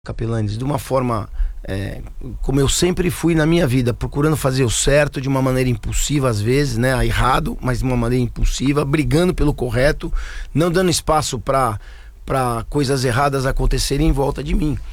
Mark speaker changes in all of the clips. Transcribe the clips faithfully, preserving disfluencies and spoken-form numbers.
Speaker 1: Capelanes, de uma forma é, como eu sempre fui na minha vida, procurando fazer o certo de uma maneira impulsiva às vezes, né, errado, mas de uma maneira impulsiva, brigando pelo correto, não dando espaço para para coisas erradas acontecerem em volta de mim.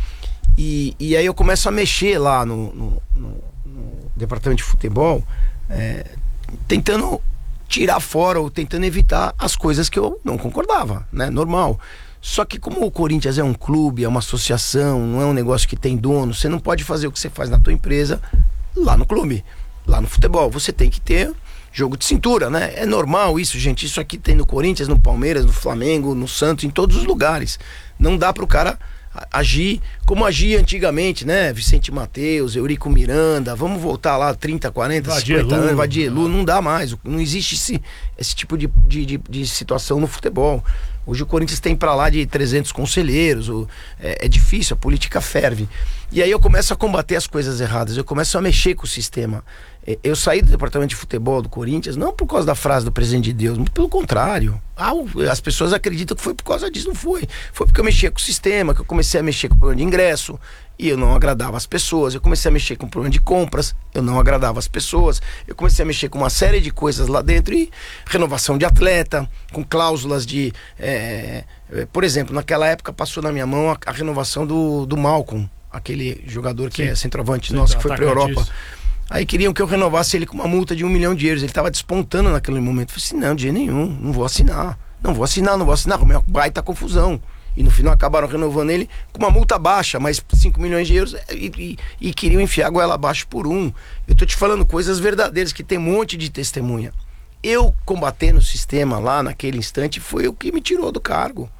Speaker 1: E, e aí eu começo a mexer lá no, no, no, no departamento de futebol, é, tentando tirar fora ou tentando evitar as coisas que eu não concordava, né, normal. Só que como o Corinthians é um clube, é uma associação, não é um negócio que tem dono, você não pode fazer o que você faz na tua empresa lá no clube, lá no futebol. Você tem que ter jogo de cintura, né? É normal isso, gente. Isso aqui tem no Corinthians, no Palmeiras, no Flamengo, no Santos, em todos os lugares. Não dá pro cara agir como agia antigamente, né? Vicente Mateus, Eurico Miranda, vamos voltar lá trinta, quarenta, cinquenta anos, Vadielu, não dá mais. Não existe esse, esse tipo de, de, de, de situação no futebol. Hoje o Corinthians tem pra lá de trezentos conselheiros, é, é difícil, a política ferve. E aí eu começo a combater as coisas erradas, eu começo a mexer com o sistema. Eu saí do departamento de futebol do Corinthians, não por causa da frase do presidente de Deus, muito pelo contrário. Ah, as pessoas acreditam que foi por causa disso, não foi. Foi porque eu mexia com o sistema, que eu comecei a mexer com o problema de ingresso, e eu não agradava as pessoas. Eu comecei a mexer com o problema de compras, eu não agradava as pessoas. Eu comecei a mexer com uma série de coisas lá dentro, e renovação de atleta, com cláusulas de... É, por exemplo, naquela época passou na minha mão a, a renovação do, do Malcolm, aquele jogador que Sim. é centroavante Sim, nosso, que foi pra Europa. Aí queriam que eu renovasse ele com uma multa de um milhão de euros. Ele estava despontando naquele momento. Eu falei assim, não, de jeito nenhum, não vou assinar. Não vou assinar, não vou assinar. Uma baita confusão. E no final acabaram renovando ele com uma multa baixa, mais cinco milhões de euros, e, e, e queriam enfiar a goela abaixo por um. Eu tô te falando coisas verdadeiras, que tem um monte de testemunha. Eu combatendo o sistema lá naquele instante foi o que me tirou do cargo.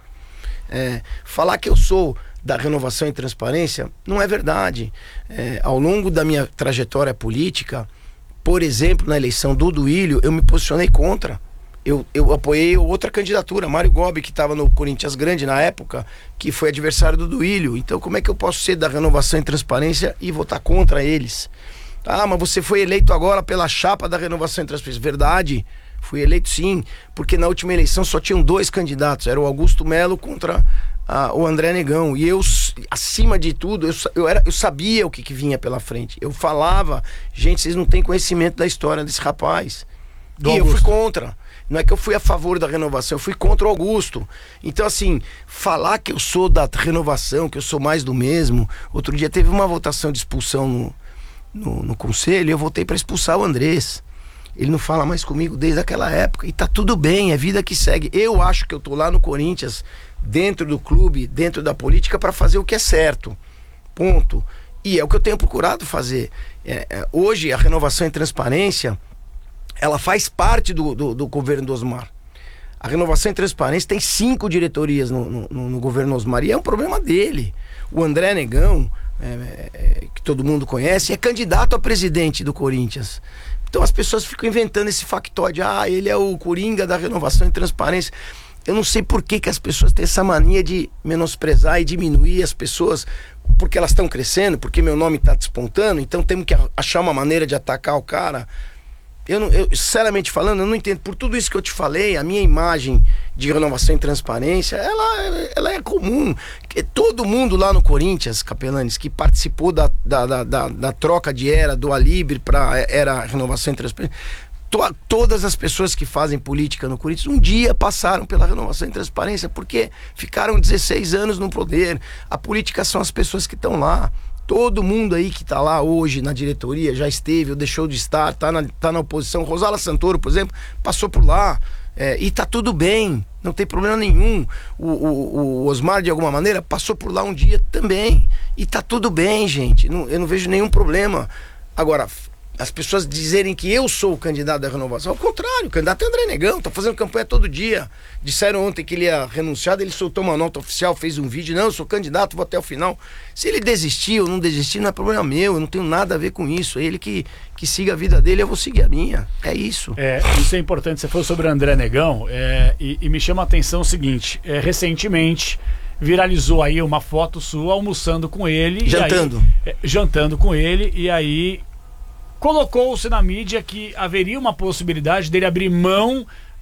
Speaker 1: É, falar que eu sou da renovação e transparência não é verdade. É, ao longo da minha trajetória política, por exemplo, na eleição do Duílio, eu me posicionei contra. Eu, eu apoiei outra candidatura, Mário Gobi, que estava no Corinthians Grande na época, que foi adversário do Duílio. Então como é que eu posso ser da renovação e transparência e votar contra eles? Ah, mas você foi eleito agora pela chapa da renovação e transparência. Verdade, fui eleito sim, porque na última eleição só tinham dois candidatos, era o Augusto Melo contra ah, o André Negão, e eu, acima de tudo, eu, eu, era, eu sabia o que, que vinha pela frente. Eu falava, gente, vocês não têm conhecimento da história desse rapaz. Do e Augusto. Eu fui contra. Não é que eu fui a favor da renovação, eu fui contra o Augusto. Então, assim, falar que eu sou da renovação, que eu sou mais do mesmo. Outro dia teve uma votação de expulsão no, no, no conselho, e eu votei para expulsar o Andrés. Ele não fala mais comigo desde aquela época. E tá tudo bem, é vida que segue. Eu acho que eu tô lá no Corinthians, dentro do clube, dentro da política, para fazer o que é certo. Ponto. E é o que eu tenho procurado fazer. É, é, hoje, a renovação e transparência, ela faz parte do, do, do governo do Osmar. A renovação e transparência tem cinco diretorias no, no, no governo Osmar, e é um problema dele. O André Negão, é, é, que todo mundo conhece, é candidato a presidente do Corinthians. Então as pessoas ficam inventando esse factóide. Ah, ele é o Coringa da renovação e transparência. Eu não sei por que, que as pessoas têm essa mania de menosprezar e diminuir as pessoas porque elas estão crescendo, porque meu nome está despontando, então temos que achar uma maneira de atacar o cara. Eu, não, eu, sinceramente falando, eu não entendo. Por tudo isso que eu te falei, a minha imagem de renovação e transparência, ela, ela é comum. Todo mundo lá no Corinthians, Capelanes, que participou da, da, da, da, da troca de era do Alibre para era renovação e transparência, to, todas as pessoas que fazem política no Corinthians um dia passaram pela renovação e transparência, porque ficaram dezesseis anos no poder. A política são as pessoas que estão lá. Todo mundo aí que tá lá hoje na diretoria já esteve ou deixou de estar, tá na, tá na oposição. Rosala Santoro, por exemplo, passou por lá, é, e tá tudo bem, não tem problema nenhum. O, o, o Osmar, de alguma maneira, passou por lá um dia também, e tá tudo bem, gente. Não, eu não vejo nenhum problema. Agora, as pessoas dizerem que eu sou o candidato da renovação, ao contrário, o candidato é André Negão, tá fazendo campanha todo dia. Disseram ontem que ele ia renunciar, ele soltou uma nota oficial, fez um vídeo, não, eu sou candidato, vou até o final. Se ele desistir ou não desistir, não é problema meu, eu não tenho nada a ver com isso. É ele que, que siga a vida dele, eu vou seguir a minha. É isso.
Speaker 2: É, isso é importante, você falou sobre o André Negão, é, e, e me chama a atenção o seguinte, é, recentemente viralizou aí uma foto sua almoçando com ele.
Speaker 1: Jantando.
Speaker 2: E aí, é, jantando com ele, e aí colocou-se na mídia que haveria uma possibilidade dele abrir mão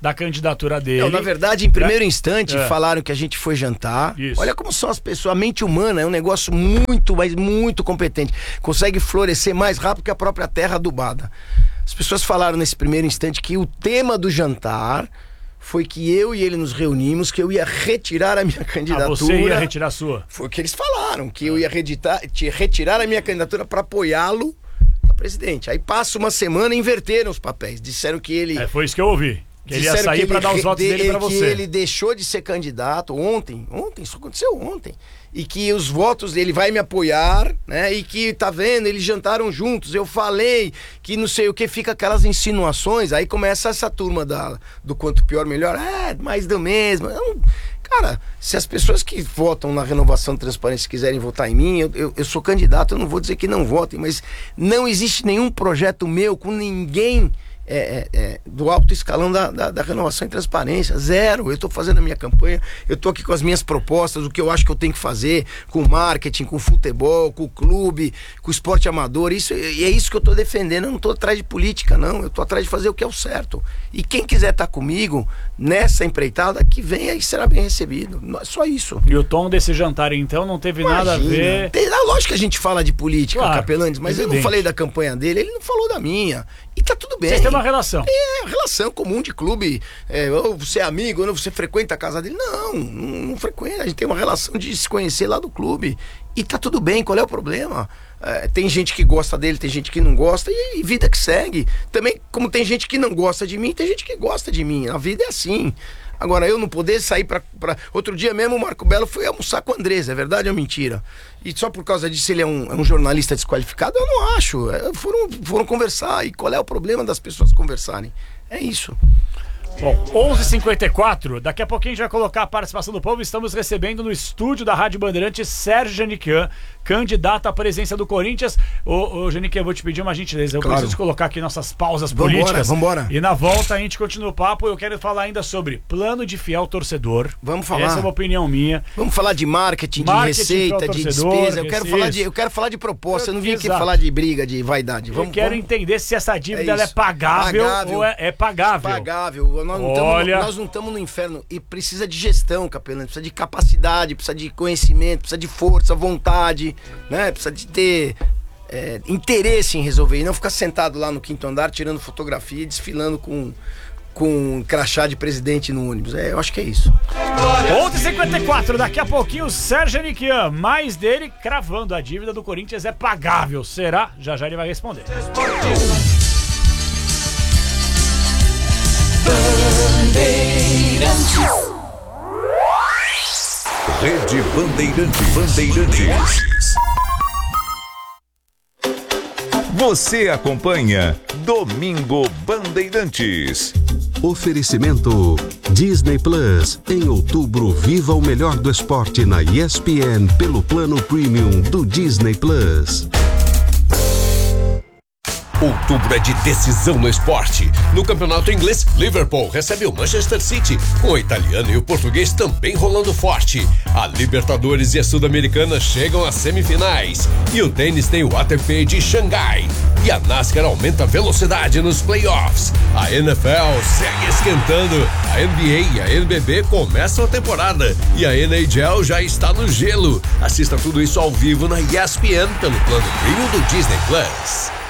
Speaker 2: da candidatura dele.
Speaker 1: Não, na verdade, em primeiro
Speaker 2: é.
Speaker 1: instante,
Speaker 2: é.
Speaker 1: falaram que a gente foi jantar.
Speaker 2: Isso.
Speaker 1: Olha como são as pessoas. A mente humana é um negócio muito, mas muito competente. Consegue florescer mais rápido que a própria terra adubada. As pessoas falaram nesse primeiro instante que o tema do jantar foi que eu e ele nos reunimos, que eu ia retirar a minha candidatura.
Speaker 2: Ah, você ia retirar a sua?
Speaker 1: Foi o que eles falaram, que eu ia retirar, retirar a minha candidatura para apoiá-lo a presidente. Aí passa uma semana e inverteram os papéis. Disseram que ele...
Speaker 2: É, foi isso que eu ouvi. Que ele ia sair para dar os votos dele para você.
Speaker 1: Que ele deixou de ser candidato ontem, ontem, isso aconteceu ontem, e que os votos dele vai me apoiar, né, e que, tá vendo, eles jantaram juntos, eu falei que não sei o que, fica aquelas insinuações, aí começa essa turma da, do quanto pior, melhor, é, mais do mesmo, eu, cara, se as pessoas que votam na Renovação Transparência quiserem votar em mim, eu, eu, eu sou candidato, eu não vou dizer que não votem, mas não existe nenhum projeto meu com ninguém É, é, é, do alto escalão da, da, da Renovação e Transparência, zero. Eu estou fazendo a minha campanha, eu estou aqui com as minhas propostas, o que eu acho que eu tenho que fazer com o marketing, com o futebol, com o clube, com o esporte amador, isso, e é isso que eu estou defendendo. Eu não estou atrás de política, não, eu estou atrás de fazer o que é o certo, e quem quiser estar comigo nessa empreitada, que venha e será bem recebido, só isso.
Speaker 2: E o tom desse jantar então não teve Imagina. nada a ver...
Speaker 1: Tem, lógico que a gente fala de política,
Speaker 2: claro,
Speaker 1: Capelanes, mas evidente. Eu não falei da campanha dele, ele não falou da minha, e tá tudo bem.
Speaker 2: Vocês têm uma relação.
Speaker 1: É, relação comum de clube. É, ou você é amigo, ou você frequenta a casa dele. Não, não, não frequenta. A gente tem uma relação de se conhecer lá do clube. E tá tudo bem, qual é o problema? É, tem gente que gosta dele, tem gente que não gosta, e, e vida que segue. Também, como tem gente que não gosta de mim, tem gente que gosta de mim. A vida é assim. Agora, eu não poder sair pra, pra... Outro dia mesmo o Marco Belo foi almoçar com o Andrés, é verdade ou mentira? E só por causa disso ele é um, é um jornalista desqualificado? Eu não acho. É, foram, foram conversar. E qual é o problema das pessoas conversarem? É isso.
Speaker 2: Bom, onze e cinquenta e quatro, daqui a pouquinho a gente vai colocar a participação do povo. Estamos recebendo no estúdio da Rádio Bandeirantes Sérgio Janiquan, candidato à presidência do Corinthians. Ô, ô Janiquan, eu vou te pedir uma gentileza. Eu claro. preciso colocar aqui nossas pausas vambora, políticas.
Speaker 1: Vambora.
Speaker 2: E na volta a gente continua o papo. Eu quero falar ainda sobre plano de fiel torcedor.
Speaker 1: Vamos falar.
Speaker 2: Essa é uma opinião minha.
Speaker 1: Vamos falar de marketing, de marketing, receita, de torcedor, despesa. Eu quero, falar de, eu quero falar de proposta. Eu, eu não vim aqui falar de briga, de vaidade. Vamos,
Speaker 2: eu quero
Speaker 1: vamos...
Speaker 2: entender se essa dívida é, ela é pagável, pagável ou é, é pagável.
Speaker 1: Pagável. Nós não
Speaker 2: Olha...
Speaker 1: Tamo, nós não estamos no inferno, e precisa de gestão, Capelano, precisa de capacidade, precisa de conhecimento, precisa de força, vontade, né? Precisa de ter é, interesse em resolver, e não ficar sentado lá no quinto andar tirando fotografia e desfilando com, com um crachá de presidente no ônibus. É, eu acho que é isso.
Speaker 2: onze e cinquenta e quatro, daqui a pouquinho o Sérgio Janiquan, mais dele cravando a dívida do Corinthians é pagável. Será? Já já ele vai responder.
Speaker 3: Bandeirantes. Rede Bandeirantes. Bandeirantes. Você acompanha Domingo Bandeirantes.
Speaker 4: Oferecimento Disney Plus. Em outubro, viva o melhor do esporte na E S P N pelo plano premium do Disney Plus.
Speaker 5: Outubro é de decisão no esporte. No campeonato inglês, Liverpool recebe o Manchester City, com o italiano e o português também rolando forte. A Libertadores e a Sul-Americana chegam às semifinais. E o tênis tem o A T P de Xangai. E a NASCAR aumenta a velocidade nos playoffs. A N F L segue esquentando. A N B A e a N B B começam a temporada. E a N H L já está no gelo. Assista tudo isso ao vivo na E S P N pelo plano premium do Disney Plus.